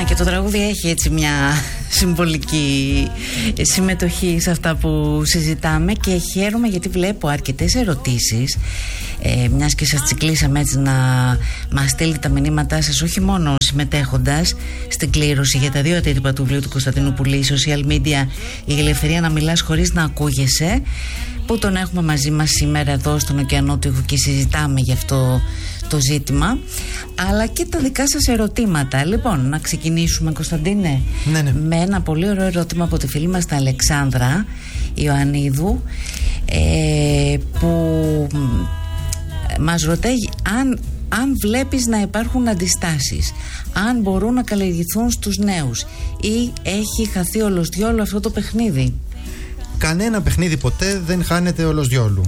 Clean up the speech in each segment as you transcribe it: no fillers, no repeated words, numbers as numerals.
Να, και το τραγούδι έχει έτσι μια συμβολική συμμετοχή σε αυτά που συζητάμε και χαίρομαι γιατί βλέπω αρκετές ερωτήσεις, μιας και σας τσικλήσαμε έτσι να μας στείλετε τα μηνύματά σας, όχι μόνο συμμετέχοντας στην κλήρωση για τα 2 αντίτυπα του βιβλίου του Κωνσταντίνου Πουλή, social media, η ελευθερία να μιλάς χωρίς να ακούγεσαι, που τον έχουμε μαζί μας σήμερα εδώ στον Ωκεανό του Ήχου και συζητάμε γι' αυτό το ζήτημα, αλλά και τα δικά σας ερωτήματα. Λοιπόν, να ξεκινήσουμε, Κωνσταντίνε, με ένα πολύ ωραίο ερώτημα από τη φίλη μας την Αλεξάνδρα Ιωαννίδου, που μας ρωτάει αν βλέπεις να υπάρχουν αντιστάσεις, αν μπορούν να καλλιεργηθούν στους νέους ή έχει χαθεί όλος διόλου αυτό το παιχνίδι. Κανένα παιχνίδι ποτέ δεν χάνεται όλος διόλου.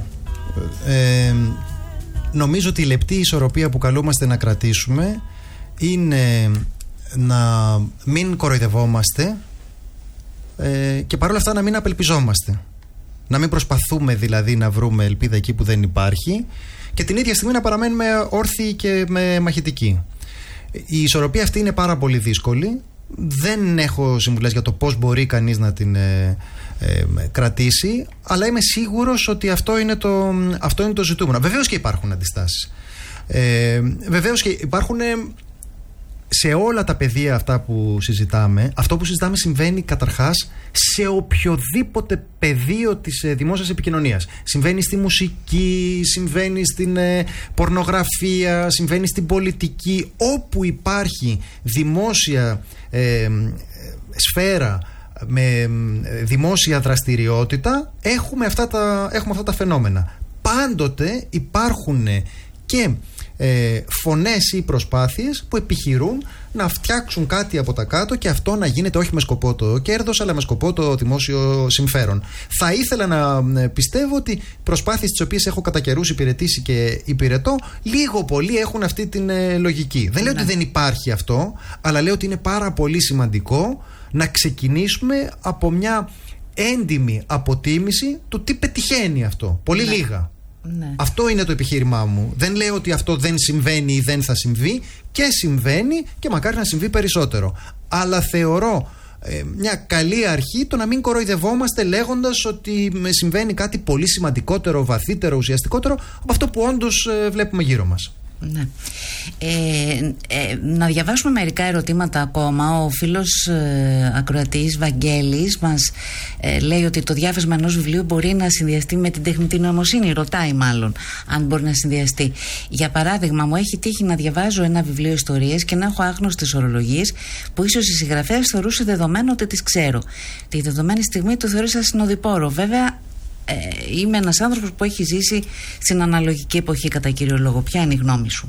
Νομίζω ότι η λεπτή ισορροπία που καλούμαστε να κρατήσουμε είναι να μην κοροϊδευόμαστε και παρόλα αυτά να μην απελπιζόμαστε. Να μην προσπαθούμε δηλαδή να βρούμε ελπίδα εκεί που δεν υπάρχει και την ίδια στιγμή να παραμένουμε όρθιοι και μαχητικοί. Η ισορροπία αυτή είναι πάρα πολύ δύσκολη. Δεν έχω συμβουλές για το πώς μπορεί κανείς να την κρατήσει, αλλά είμαι σίγουρος ότι αυτό είναι το ζητούμενο. Βεβαίως και υπάρχουν αντιστάσεις. Βεβαίως και υπάρχουν σε όλα τα πεδία αυτά που συζητάμε. Αυτό που συζητάμε συμβαίνει καταρχάς σε οποιοδήποτε πεδίο της δημόσιας επικοινωνίας. Συμβαίνει στη μουσική, συμβαίνει στην πορνογραφία, συμβαίνει στην πολιτική. Όπου υπάρχει δημόσια σφαίρα με δημόσια δραστηριότητα, έχουμε αυτά τα φαινόμενα. Πάντοτε υπάρχουν και φωνές ή προσπάθειες που επιχειρούν να φτιάξουν κάτι από τα κάτω και αυτό να γίνεται όχι με σκοπό το κέρδος αλλά με σκοπό το δημόσιο συμφέρον. Θα ήθελα να πιστεύω ότι οι προσπάθειες τις οποίες έχω κατά καιρούς υπηρετήσει και υπηρετώ λίγο πολύ έχουν αυτή την λογική. Δεν λέω ότι δεν υπάρχει αυτό, αλλά λέω ότι είναι πάρα πολύ σημαντικό να ξεκινήσουμε από μια έντιμη αποτίμηση του τι πετυχαίνει αυτό. Πολύ λίγα. Ναι. Αυτό είναι το επιχείρημά μου. Δεν λέω ότι αυτό δεν συμβαίνει ή δεν θα συμβεί, και συμβαίνει και μακάρι να συμβεί περισσότερο. Αλλά θεωρώ μια καλή αρχή το να μην κοροϊδευόμαστε λέγοντας ότι συμβαίνει κάτι πολύ σημαντικότερο, βαθύτερο, ουσιαστικότερο από αυτό που όντως βλέπουμε γύρω μας. Ναι. Να διαβάσουμε μερικά ερωτήματα ακόμα. Ο φίλος ακροατής Βαγγέλης μας λέει ότι το διάβασμα ενός βιβλίου μπορεί να συνδυαστεί με την τεχνητή νοημοσύνη. Ρωτάει μάλλον αν μπορεί να συνδυαστεί. Για παράδειγμα, μου έχει τύχει να διαβάζω ένα βιβλίο ιστορίες και να έχω άγνωστες ορολογίες που ίσως η συγγραφέας θεωρούσε δεδομένο ότι τις ξέρω. Τη δεδομένη στιγμή το θεώρησα συνοδοιπόρο. Βέβαια, είμαι ένας άνθρωπος που έχει ζήσει στην αναλογική εποχή κατά κύριο λόγο. Ποια είναι η γνώμη σου?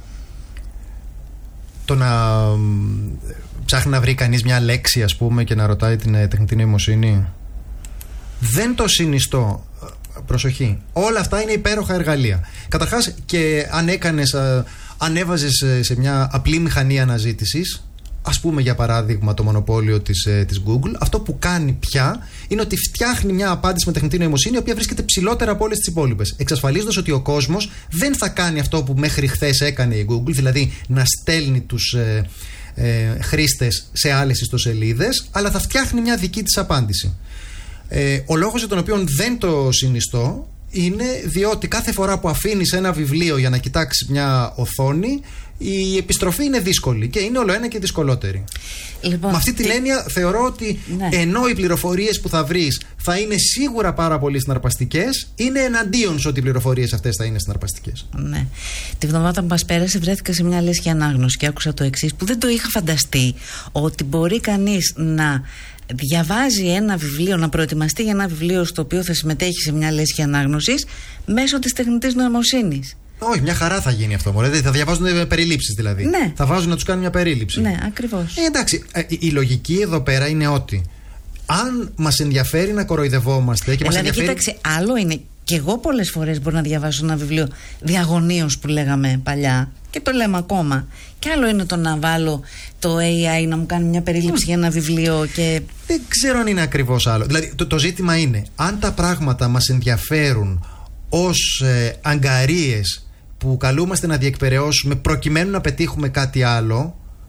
Το να ψάχνει να βρει κανείς μια λέξη, ας πούμε, και να ρωτάει την τεχνητή νοημοσύνη, δεν το συνιστώ. Προσοχή. Όλα αυτά είναι υπέροχα εργαλεία. Καταρχάς, και αν έβαζες σε μια απλή μηχανή αναζήτησης, ας πούμε για παράδειγμα το μονοπόλιο της Google, αυτό που κάνει πια είναι ότι φτιάχνει μια απάντηση με τεχνητή νοημοσύνη η οποία βρίσκεται ψηλότερα από όλες τις υπόλοιπες, εξασφαλίζοντας ότι ο κόσμος δεν θα κάνει αυτό που μέχρι χθες έκανε η Google, δηλαδή να στέλνει τους χρήστες σε άλλες ιστοσελίδες, αλλά θα φτιάχνει μια δική της απάντηση. Ο λόγος για τον οποίο δεν το συνιστώ είναι διότι κάθε φορά που αφήνεις ένα βιβλίο για να κοιτάξεις μια οθόνη, η επιστροφή είναι δύσκολη και είναι όλο ένα και δυσκολότερη. Λοιπόν, με αυτή την έννοια θεωρώ ότι ενώ οι πληροφορίες που θα βρεις θα είναι σίγουρα πάρα πολύ συναρπαστικές, είναι εναντίον σε ότι οι πληροφορίες αυτές θα είναι συναρπαστικές. Ναι. Τη βδομάδα που μας πέρασε βρέθηκα σε μια λέσχη ανάγνωση και άκουσα το εξής, που δεν το είχα φανταστεί, ότι μπορεί κανείς να διαβάζει ένα βιβλίο, να προετοιμαστεί για ένα βιβλίο στο οποίο θα συμμετέχει σε μια λέσχη ανάγνωσης μέσω της τεχνητής νοημοσύνης. Όχι, μια χαρά θα γίνει αυτό. Θα διαβάζουν περιλήψεις δηλαδή. Ναι. Θα βάζουν να τους κάνουν μια περίληψη. Ναι, ακριβώς. Εντάξει, η λογική εδώ πέρα είναι ότι αν μας ενδιαφέρει να κοροϊδευόμαστε και μας ενδιαφέρει. Κοίταξε, άλλο είναι. Και εγώ πολλές φορές μπορώ να διαβάσω ένα βιβλίο διαγωνίως που λέγαμε παλιά και το λέμε ακόμα. Και άλλο είναι το να βάλω το AI να μου κάνει μια περίληψη για ένα βιβλίο και. Δεν ξέρω αν είναι ακριβώς άλλο. Δηλαδή, το ζήτημα είναι αν τα πράγματα μας ενδιαφέρουν ως αγκαρίες που καλούμαστε να διεκπεραιώσουμε προκειμένου να πετύχουμε κάτι άλλο,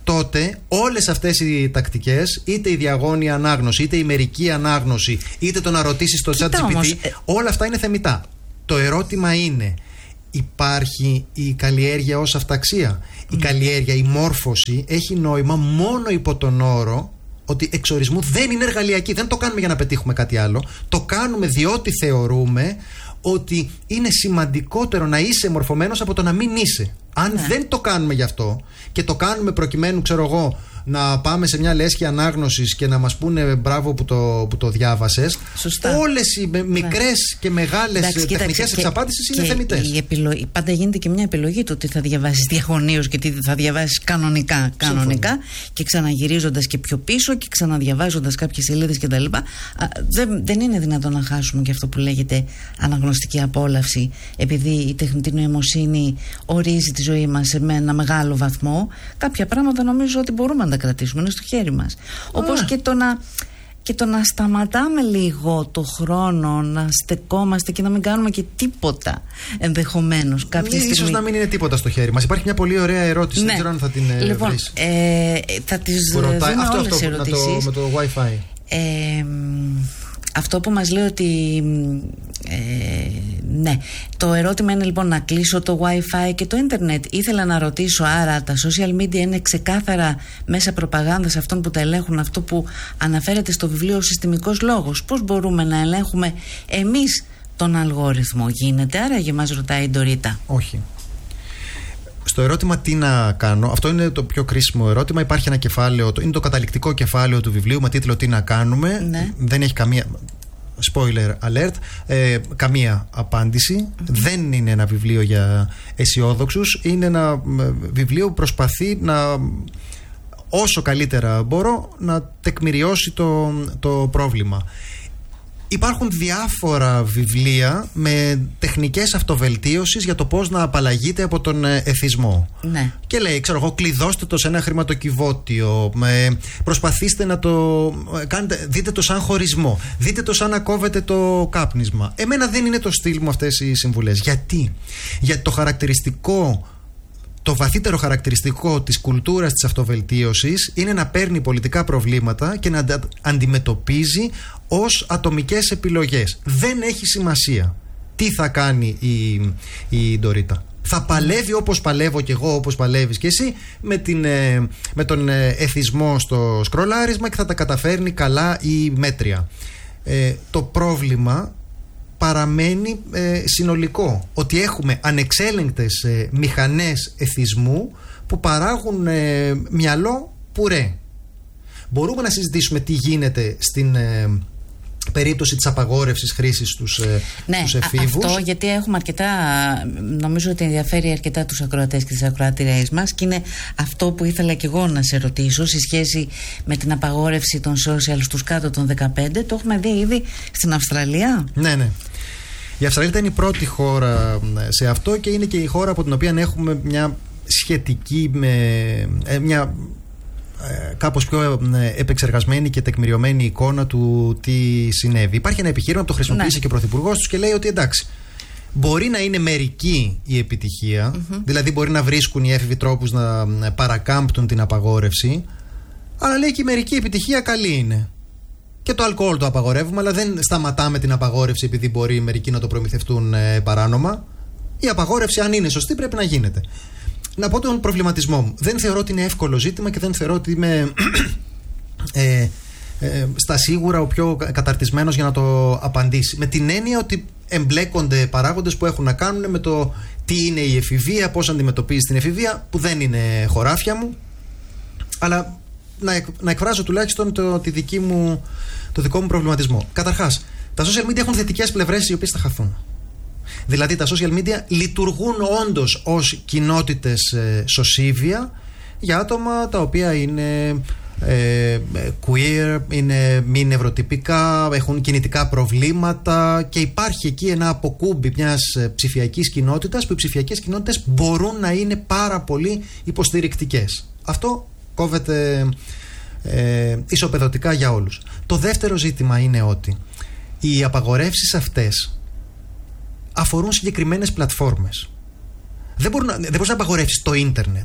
τότε όλες αυτές οι τακτικές, είτε η διαγώνια ανάγνωση, είτε η μερική ανάγνωση, είτε το να ρωτήσεις το ChatGPT, όλα αυτά είναι θεμιτά. Το ερώτημα είναι, υπάρχει η καλλιέργεια ως αυταξία? Η καλλιέργεια, η μόρφωση έχει νόημα μόνο υπό τον όρο ότι εξορισμού δεν είναι εργαλειακή. Δεν το κάνουμε για να πετύχουμε κάτι άλλο. Το κάνουμε διότι θεωρούμε ότι είναι σημαντικότερο να είσαι μορφωμένος από το να μην είσαι. Αν δεν το κάνουμε γι' αυτό και το κάνουμε προκειμένου, ξέρω εγώ, να πάμε σε μια λέσχη ανάγνωσης και να μας πούνε μπράβο που το διάβασες. Σωστά. Όλες οι μικρές και μεγάλες τεχνικές εξαπάτησης είναι θεμιτές. Πάντα γίνεται και μια επιλογή του τι θα διαβάσεις διαγωνίως και τι θα διαβάσεις κανονικά και ξαναγυρίζοντας και πιο πίσω και ξαναδιαβάζοντας κάποιες σελίδες κτλ. Δεν είναι δυνατόν να χάσουμε και αυτό που λέγεται αναγνωστική απόλαυση, επειδή η τεχνητή νοημοσύνη ορίζει τη ζωή μας με ένα μεγάλο βαθμό. Κάποια πράγματα νομίζω ότι μπορούμε να τα κρατήσουμε, είναι στο χέρι μας. Όπως και το να σταματάμε λίγο το χρόνο, να στεκόμαστε και να μην κάνουμε και τίποτα ενδεχομένως κάποια στιγμή. Ίσως να μην είναι τίποτα στο χέρι μας. Υπάρχει μια πολύ ωραία ερώτηση, δεν ξέρω αν θα την βρεις. Θα τις δούμε όλες τις ερωτήσεις. Με το Wi-Fi. Αυτό που μας λέει ότι ναι, το ερώτημα είναι λοιπόν να κλείσω το Wi-Fi και το ίντερνετ. Ήθελα να ρωτήσω, άρα τα social media είναι ξεκάθαρα μέσα προπαγάνδας αυτών που τα ελέγχουν, αυτό που αναφέρεται στο βιβλίο «Ο συστημικός λόγος». Πώς μπορούμε να ελέγχουμε εμείς τον αλγόριθμο? Γίνεται άραγε, μας ρωτάει η Ντορίτα. Όχι. Στο ερώτημα τι να κάνω, αυτό είναι το πιο κρίσιμο ερώτημα. Υπάρχει ένα κεφάλαιο, είναι το καταληκτικό κεφάλαιο του βιβλίου με τίτλο «Τι να κάνουμε». Ναι. Δεν έχει καμία, spoiler alert, καμία απάντηση. Δεν είναι ένα βιβλίο για αισιόδοξους. Είναι ένα βιβλίο που προσπαθεί να, όσο καλύτερα μπορώ, να τεκμηριώσει το πρόβλημα. Υπάρχουν διάφορα βιβλία με τεχνικές αυτοβελτίωσης για το πώς να απαλλαγείτε από τον εθισμό. Ναι. Και λέει, ξέρω εγώ, κλειδώστε το σε ένα χρηματοκιβώτιο, προσπαθήστε να το κάνετε, δείτε το σαν χωρισμό, δείτε το σαν να κόβετε το κάπνισμα. Εμένα δεν είναι το στυλ μου αυτές οι συμβουλές. Γιατί? Γιατί το χαρακτηριστικό, το βαθύτερο χαρακτηριστικό της κουλτούρας της αυτοβελτίωσης είναι να παίρνει πολιτικά προβλήματα και να αντιμετωπίζει ως ατομικές επιλογές. Δεν έχει σημασία τι θα κάνει η Ντορίτα. Θα παλεύει όπως παλεύω κι εγώ, όπως παλεύεις κι εσύ, με τον εθισμό στο σκρολάρισμα και θα τα καταφέρνει καλά ή μέτρια. Το πρόβλημα παραμένει συνολικό, ότι έχουμε ανεξέλεγκτες μηχανές εθισμού που παράγουν μυαλό πουρέ. Μπορούμε να συζητήσουμε τι γίνεται στην περίπτωση της απαγόρευσης χρήσης στους εφήβους. Αυτό γιατί έχουμε αρκετά, νομίζω ότι ενδιαφέρει αρκετά τους ακροατές και τις ακροατήριές μας, και είναι αυτό που ήθελα και εγώ να σε ρωτήσω σε σχέση με την απαγόρευση των social στους κάτω των 15. Το έχουμε δει ήδη στην Αυστραλία. Ναι. Η Αυστραλία ήταν η πρώτη χώρα σε αυτό και είναι και η χώρα από την οποία έχουμε μια σχετική, μια κάπως πιο επεξεργασμένη και τεκμηριωμένη εικόνα του τι συνέβη. Υπάρχει ένα επιχείρημα που το χρησιμοποίησε και ο Πρωθυπουργός τους και λέει ότι εντάξει, μπορεί να είναι μερική η επιτυχία, δηλαδή μπορεί να βρίσκουν οι έφηβοι τρόπους να παρακάμπτουν την απαγόρευση, αλλά λέει και η μερική επιτυχία καλή είναι. Και το αλκοόλ το απαγορεύουμε, αλλά δεν σταματάμε την απαγόρευση επειδή μπορεί μερικοί να το προμηθευτούν παράνομα. Η απαγόρευση, αν είναι σωστή, πρέπει να γίνεται. Να πω τον προβληματισμό μου. Δεν θεωρώ ότι είναι εύκολο ζήτημα και δεν θεωρώ ότι είμαι στα σίγουρα ο πιο καταρτισμένος για να το απαντήσει. Με την έννοια ότι εμπλέκονται παράγοντες που έχουν να κάνουν με το τι είναι η εφηβεία, πώς αντιμετωπίζει την εφηβεία, που δεν είναι χωράφια μου. Αλλά να εκφράσω τουλάχιστον το δικό μου προβληματισμό. Καταρχάς, τα social media έχουν θετικές πλευρές οι οποίες θα χαθούν. Δηλαδή τα social media λειτουργούν όντως ως κοινότητες σωσίβια για άτομα τα οποία είναι queer, είναι μη νευροτυπικά, έχουν κινητικά προβλήματα, και υπάρχει εκεί ένα αποκούμπι μιας ψηφιακής κοινότητας που οι ψηφιακές κοινότητες μπορούν να είναι πάρα πολύ υποστηρικτικές. Αυτό κόβεται ισοπεδωτικά για όλους. Το δεύτερο ζήτημα είναι ότι οι απαγορεύσεις αυτές αφορούν συγκεκριμένες πλατφόρμες. Δεν μπορείς να απαγορεύσεις το ίντερνετ.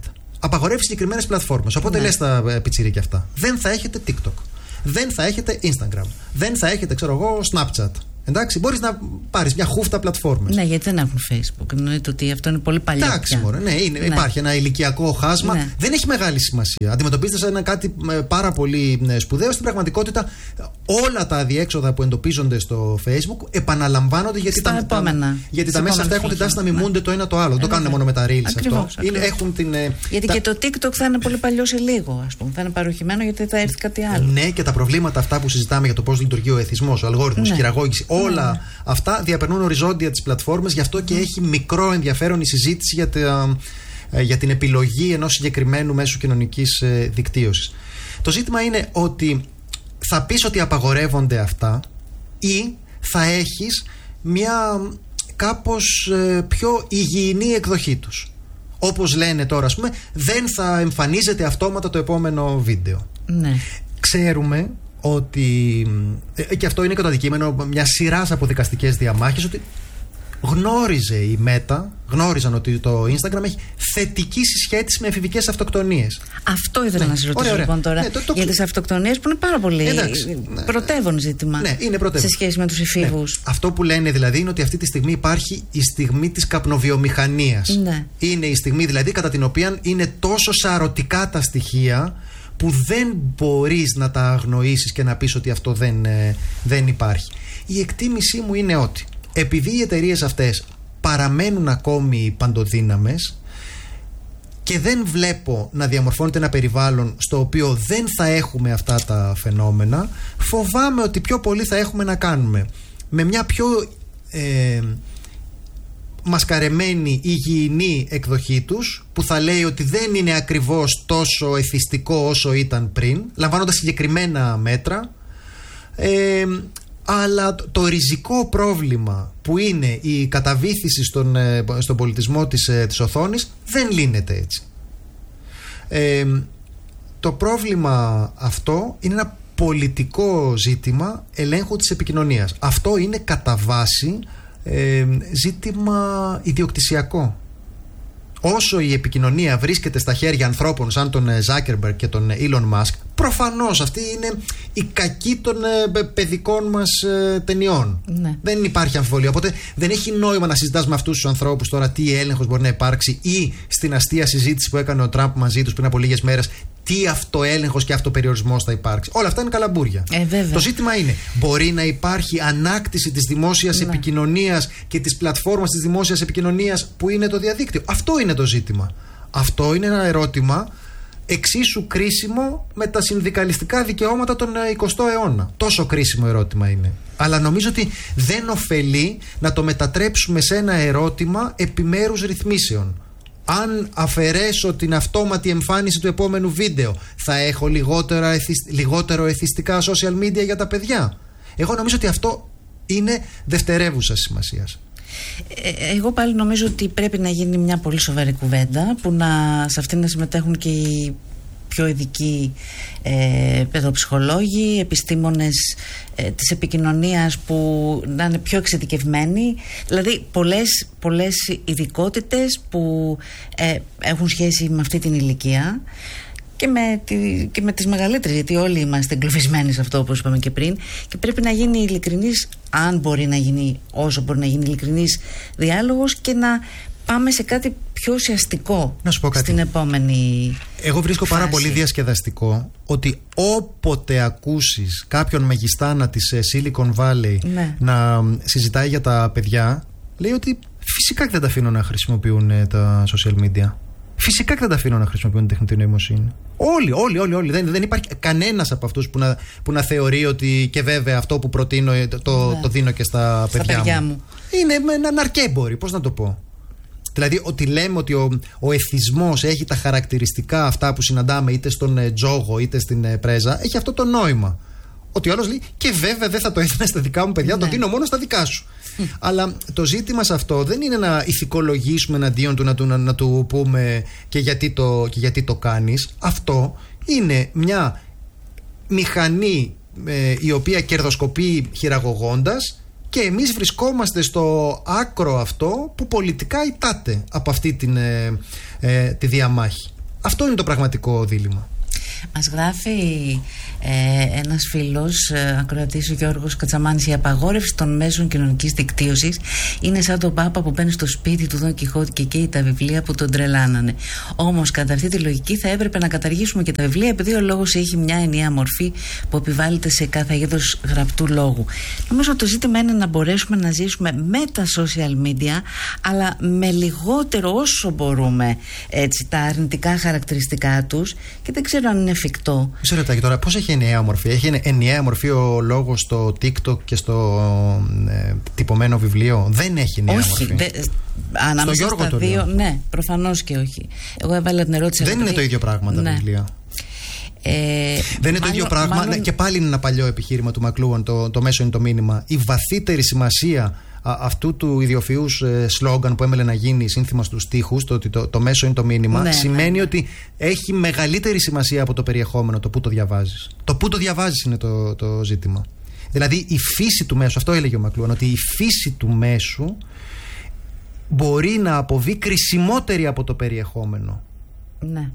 απαγορεύει συγκεκριμένες πλατφόρμες. Οπότε λες τα πιτσιρίκια αυτά. Δεν θα έχετε TikTok. Δεν θα έχετε Instagram. Δεν θα έχετε, ξέρω εγώ, Snapchat. Εντάξει, μπορείς να πάρεις μια χούφτα πλατφόρμες. Ναι, γιατί δεν έχουν Facebook. Εννοείται ότι αυτό είναι πολύ παλιό. Εντάξει, μωρέ, υπάρχει ένα ηλικιακό χάσμα. Ναι. Δεν έχει μεγάλη σημασία. Αντιμετωπίζεται σαν κάτι πάρα πολύ σπουδαίο. Στην πραγματικότητα, όλα τα αδιέξοδα που εντοπίζονται στο Facebook επαναλαμβάνονται γιατί τα μέσα αυτά έχουν την τάση να μιμούνται το ένα το άλλο. Δεν το κάνουν μόνο με τα Reels αυτό. Γιατί και το TikTok θα είναι πολύ παλιό σε λίγο, ας πούμε. Θα είναι παροχημένο γιατί θα έρθει κάτι άλλο. Ναι, και τα προβλήματα αυτά που συζητάμε για το πώς λειτουργεί ο εθισμός, ο αλγόριθμος, η χειραγώγηση. Όλα αυτά διαπερνούν οριζόντια τις πλατφόρμες, γι' αυτό και έχει μικρό ενδιαφέρον η συζήτηση για την επιλογή ενός συγκεκριμένου μέσου κοινωνικής δικτύωσης. Το ζήτημα είναι ότι θα πεις ότι απαγορεύονται αυτά ή θα έχεις μια κάπως πιο υγιεινή εκδοχή τους. Όπως λένε τώρα, ας πούμε, δεν θα εμφανίζεται αυτόματα το επόμενο βίντεο. Ναι. Ξέρουμε ότι, και αυτό είναι και το αντικείμενο μια σειράς από δικαστικές διαμάχες, ότι γνώριζε η Μέτα, γνώριζαν ότι το Instagram έχει θετική συσχέτιση με εφηβικές αυτοκτονίες. Αυτό ήθελα να σας ρωτήσω λοιπόν τώρα για τις αυτοκτονίες, που είναι πάρα πολύ πρωτεύον ζήτημα είναι πρωτεύον σε σχέση με τους εφήβους. Αυτό που λένε δηλαδή είναι ότι αυτή τη στιγμή υπάρχει η στιγμή της καπνοβιομηχανίας. Είναι η στιγμή δηλαδή κατά την οποία είναι τόσο σαρωτικά τα στοιχεία που δεν μπορείς να τα αγνοήσεις και να πεις ότι αυτό δεν υπάρχει. Η εκτίμησή μου είναι ότι επειδή οι εταιρείες αυτές παραμένουν ακόμη παντοδύναμες και δεν βλέπω να διαμορφώνεται ένα περιβάλλον στο οποίο δεν θα έχουμε αυτά τα φαινόμενα, φοβάμαι ότι πιο πολύ θα έχουμε να κάνουμε με μια πιο μασκαρεμένη, υγιεινή εκδοχή τους, που θα λέει ότι δεν είναι ακριβώς τόσο εθιστικό όσο ήταν πριν, λαμβάνοντας συγκεκριμένα μέτρα, αλλά το ριζικό πρόβλημα που είναι η καταβήθηση στον πολιτισμό της οθόνης δεν λύνεται έτσι. Το πρόβλημα αυτό είναι ένα πολιτικό ζήτημα ελέγχου της επικοινωνίας. Αυτό είναι κατά βάση ζήτημα ιδιοκτησιακό. Όσο η επικοινωνία βρίσκεται στα χέρια ανθρώπων σαν τον Zuckerberg και τον Elon Musk, προφανώς αυτή είναι η κακή των παιδικών μας ταινιών. Ναι. Δεν υπάρχει αμφιβολία. Οπότε δεν έχει νόημα να συζητάς με αυτούς τους ανθρώπους τώρα τι έλεγχος μπορεί να υπάρξει, ή στην αστεία συζήτηση που έκανε ο Τραμπ μαζί τους πριν από λίγες μέρες, τι αυτοέλεγχος και αυτοπεριορισμός θα υπάρξει. Όλα αυτά είναι καλαμπούρια. Το ζήτημα είναι, μπορεί να υπάρχει ανάκτηση της δημόσιας επικοινωνίας και της πλατφόρμας της δημόσιας επικοινωνίας που είναι το διαδίκτυο? Αυτό είναι το ζήτημα. Αυτό είναι ένα ερώτημα εξίσου κρίσιμο με τα συνδικαλιστικά δικαιώματα τον 20ο αιώνα. Τόσο κρίσιμο ερώτημα είναι. Αλλά νομίζω ότι δεν ωφελεί να το μετατρέψουμε σε ένα ερώτημα επιμέρους ρυθμίσεων. Αν αφαιρέσω την αυτόματη εμφάνιση του επόμενου βίντεο, θα έχω λιγότερο εθιστικά social media για τα παιδιά? Εγώ νομίζω ότι αυτό είναι δευτερεύουσας σημασίας. Εγώ πάλι νομίζω ότι πρέπει να γίνει μια πολύ σοβαρή κουβέντα, που σε αυτή να συμμετέχουν και οι πιο ειδικοί παιδοψυχολόγοι, επιστήμονες της επικοινωνίας που να είναι πιο εξειδικευμένοι, δηλαδή πολλές ειδικότητες που έχουν σχέση με αυτή την ηλικία και με τις μεγαλύτερες, γιατί όλοι είμαστε εγκλωβισμένοι σε αυτό, όπως είπαμε και πριν, και πρέπει να γίνει ειλικρινής, αν μπορεί να γίνει, όσο μπορεί να γίνει ειλικρινής διάλογος, και να πάμε σε κάτι πιο ουσιαστικό στην επόμενη. Εγώ βρίσκω πάρα πολύ διασκεδαστικό ότι όποτε ακούσεις κάποιον μεγιστάνα της Silicon Valley να συζητάει για τα παιδιά, λέει ότι φυσικά και δεν τα αφήνω να χρησιμοποιούν τα social media. Φυσικά και δεν τα αφήνω να χρησιμοποιούν την τεχνητή νοημοσύνη. Όλοι. Δεν υπάρχει κανένας από αυτούς που να θεωρεί ότι και βέβαια αυτό που προτείνω το δίνω και στα παιδιά μου. Είναι ένα αρκέμπορι, πώς να το πω. Δηλαδή ότι λέμε ότι ο εθισμός έχει τα χαρακτηριστικά αυτά που συναντάμε είτε στον τζόγο είτε στην πρέζα, έχει αυτό το νόημα. Ότι ο άλλος λέει και βέβαια δεν θα το έδινα στα δικά μου παιδιά, το δίνω μόνο στα δικά σου. Αλλά το ζήτημα σε αυτό δεν είναι να ηθικολογήσουμε εναντίον του, να του πούμε και γιατί το κάνεις. Αυτό είναι μια μηχανή η οποία κερδοσκοπεί χειραγωγώντας, και εμείς βρισκόμαστε στο άκρο αυτό που πολιτικά ητάται από αυτή τη διαμάχη. Αυτό είναι το πραγματικό δίλημμα. Μας γράφει ένας φίλος, ακροατής, ο Γιώργος Κατσαμάνης: η απαγόρευση των μέσων κοινωνικής δικτύωσης είναι σαν τον Πάπα που μπαίνει στο σπίτι του Δον Κιχώτη και καίει τα βιβλία που τον τρελάνανε. Όμως, κατά αυτή τη λογική, θα έπρεπε να καταργήσουμε και τα βιβλία, επειδή ο λόγος έχει μια ενιαία μορφή που επιβάλλεται σε κάθε είδος γραπτού λόγου. Νομίζω το ζήτημα είναι να μπορέσουμε να ζήσουμε με τα social media, αλλά με λιγότερο όσο μπορούμε έτσι, τα αρνητικά χαρακτηριστικά τους, και δεν ξέρω αν είναι εφικτό. Σε ρωτάει τώρα, πώς έχει ενιαία μορφή? Έχει ενιαία μορφή ο λόγος στο TikTok και στο τυπωμένο βιβλίο? Δεν έχει ενιαία μορφή. Ανάμεσα στα δύο, ναι, προφανώς και όχι. Εγώ έβαλα την ερώτηση. Δεν είναι το ίδιο πράγμα τα βιβλία. Δεν είναι το ίδιο πράγμα. Και πάλι είναι ένα παλιό επιχείρημα του Μακλούαν, το μέσο είναι το μήνυμα. Η βαθύτερη σημασία αυτού του ιδιοφυούς σλόγγαν που έμελε να γίνει σύνθημα στους στίχους, το ότι το μέσο είναι το μήνυμα, σημαίνει ότι έχει μεγαλύτερη σημασία από το περιεχόμενο, το που το διαβάζεις. Το που το διαβάζεις είναι το ζήτημα. Δηλαδή η φύση του μέσου, αυτό έλεγε ο Μακλούαν, ότι η φύση του μέσου μπορεί να αποβεί κρισιμότερη από το περιεχόμενο. Ναι.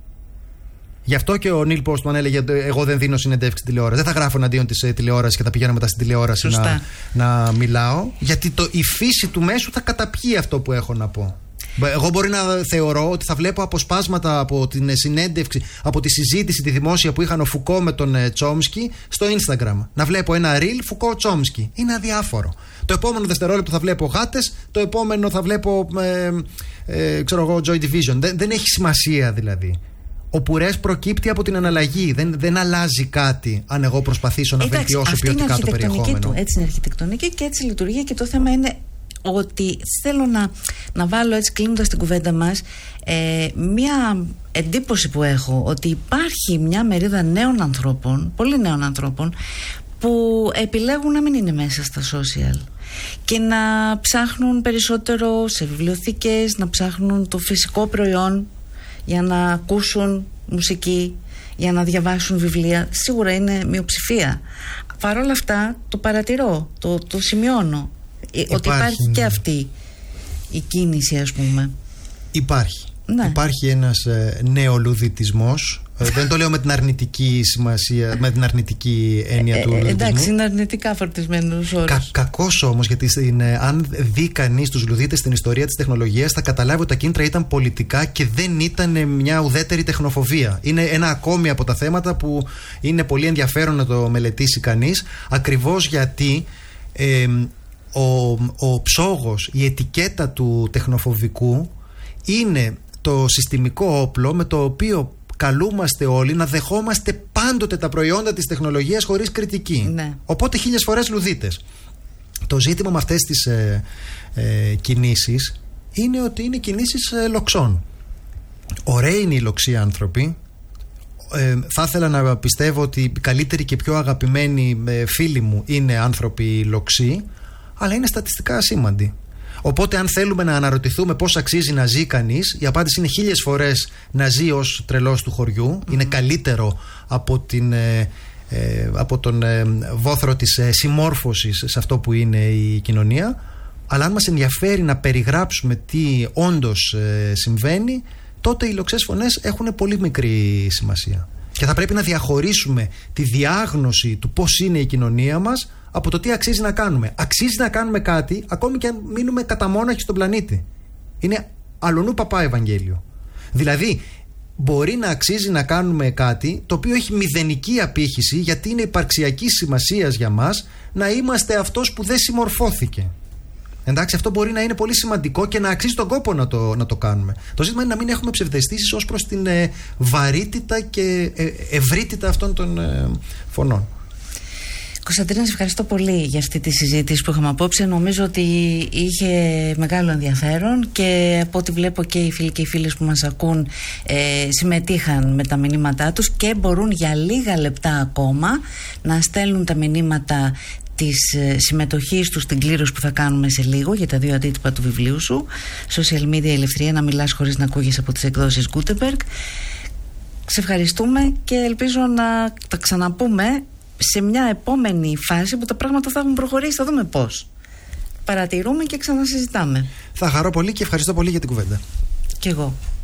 Γι' αυτό και ο Νίλ Πόστμαν έλεγε: εγώ δεν δίνω συνεντεύξεις στην τηλεόραση. Δεν θα γράφω εναντίον της τηλεόρασης και θα πηγαίνω μετά στην τηλεόραση να μιλάω. Γιατί η φύση του μέσου θα καταπιεί αυτό που έχω να πω. Εγώ μπορεί να θεωρώ ότι θα βλέπω αποσπάσματα από την συνέντευξη, από τη συζήτηση τη δημόσια που είχαν ο Φουκώ με τον Τσόμσκι στο Instagram. Να βλέπω ένα reel Φουκώ Τσόμσκι. Είναι αδιάφορο. Το επόμενο δευτερόλεπτο θα βλέπω γάτες, το επόμενο θα βλέπω Joy Division. Δεν έχει σημασία δηλαδή. Ο πουρές προκύπτει από την αναλλαγή. Δεν αλλάζει κάτι αν εγώ προσπαθήσω να βελτιώσω ποιοτικά το περιεχόμενο. Έτσι είναι η αρχιτεκτονική και έτσι λειτουργεί, και το θέμα είναι ότι θέλω να βάλω, έτσι κλείνοντας την κουβέντα μας, μία εντύπωση που έχω, ότι υπάρχει μια μερίδα νέων ανθρώπων, πολύ νέων ανθρώπων, που επιλέγουν να μην είναι μέσα στα social και να ψάχνουν περισσότερο σε βιβλιοθήκες, να ψάχνουν το φυσικό προϊόν για να ακούσουν μουσική, για να διαβάσουν βιβλία. Σίγουρα είναι μειοψηφία. Παρ' όλα αυτά το παρατηρώ, το σημειώνω. Ότι υπάρχει και αυτή η κίνηση, ας πούμε. Υπάρχει. Ναι. Υπάρχει ένας νεολουδιτισμός. Δεν το λέω με την αρνητική σημασία, με την αρνητική έννοια του λουδιτισμού. Εντάξει, είναι αρνητικά φορτισμένος όρος. Κακός όμως, γιατί αν δει κανείς τους λουδίτες στην ιστορία της τεχνολογίας, θα καταλάβει ότι τα κίνητρα ήταν πολιτικά και δεν ήταν μια ουδέτερη τεχνοφοβία. Είναι ένα ακόμη από τα θέματα που είναι πολύ ενδιαφέρον να το μελετήσει κανείς, ακριβώς γιατί ο ψόγος, η ετικέτα του τεχνοφοβικού είναι το συστημικό όπλο με το οποίο καλούμαστε όλοι να δεχόμαστε πάντοτε τα προϊόντα της τεχνολογίας χωρίς κριτική. Ναι. Οπότε 1000 φορές λουδίτες. Το ζήτημα με αυτές τις κινήσεις είναι ότι είναι κινήσεις λοξών. Ωραίοι είναι οι λοξοί άνθρωποι. Θα ήθελα να πιστεύω ότι οι καλύτεροι και πιο αγαπημένοι φίλοι μου είναι άνθρωποι λοξοί, αλλά είναι στατιστικά ασήμαντοι. Οπότε αν θέλουμε να αναρωτηθούμε πώς αξίζει να ζει κανείς, η απάντηση είναι 1000 φορές να ζει ως τρελός του χωριού. Είναι καλύτερο από τον βόθρο της συμμόρφωσης σε αυτό που είναι η κοινωνία. Αλλά αν μας ενδιαφέρει να περιγράψουμε τι όντως συμβαίνει, τότε οι λοξές φωνές έχουν πολύ μικρή σημασία. Και θα πρέπει να διαχωρίσουμε τη διάγνωση του πώς είναι η κοινωνία μας από το τι αξίζει να κάνουμε. Αξίζει να κάνουμε κάτι ακόμη και αν μείνουμε καταμόναχοι στον πλανήτη. Είναι αλλονού παπά Ευαγγέλιο. Δηλαδή μπορεί να αξίζει να κάνουμε κάτι το οποίο έχει μηδενική απήχηση, γιατί είναι υπαρξιακής σημασίας για μας να είμαστε αυτός που δεν συμμορφώθηκε. Εντάξει, αυτό μπορεί να είναι πολύ σημαντικό και να αξίζει τον κόπο να το κάνουμε. Το ζήτημα είναι να μην έχουμε ψευδαισθήσεις ως προς την βαρύτητα και ευρύτητα αυτών των φωνών. Κωνσταντίνα, σε ευχαριστώ πολύ για αυτή τη συζήτηση που είχαμε απόψε. Νομίζω ότι είχε μεγάλο ενδιαφέρον και από ό,τι βλέπω και οι φίλοι και οι φίλες που μας ακούν συμμετείχαν με τα μηνύματά τους και μπορούν για λίγα λεπτά ακόμα να στέλνουν τα μηνύματα της συμμετοχής του στην κλήρωση που θα κάνουμε σε λίγο για τα 2 αντίτυπα του βιβλίου σου, Social Media, η ελευθερία να μιλάς χωρίς να ακούγεσαι, από τις εκδόσεις Gutenberg. Σε ευχαριστούμε και ελπίζω να τα ξαναπούμε σε μια επόμενη φάση που τα πράγματα θα έχουν προχωρήσει. Θα δούμε πώς. Παρατηρούμε και ξανασυζητάμε. Θα χαρώ πολύ και ευχαριστώ πολύ για την κουβέντα. Κι εγώ.